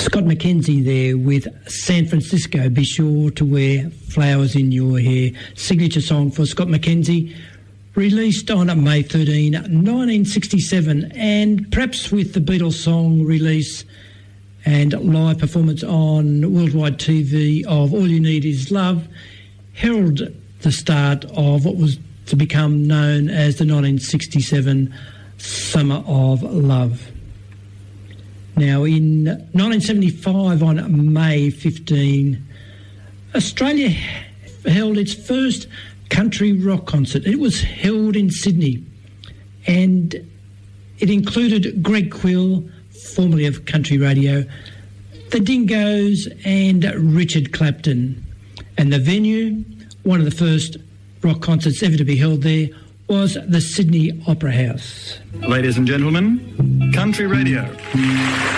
Scott McKenzie there with San Francisco. Be sure to wear flowers in your hair. Signature song for Scott McKenzie, released on May 13, 1967, and perhaps with the Beatles song release and live performance on worldwide TV of All You Need Is Love, heralded the start of what was to become known as the 1967 Summer of Love. Now, in 1975, on May 15, Australia held its first country rock concert. It was held in Sydney, and it included Greg Quill, formerly of Country Radio, the Dingoes, and Richard Clapton. And the venue, one of the first rock concerts ever to be held there, was the Sydney Opera House. Ladies and gentlemen, Country Radio.